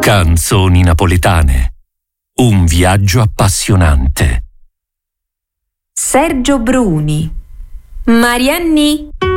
Canzoni napoletane. Un viaggio appassionante. Sergio Bruni. Marianni.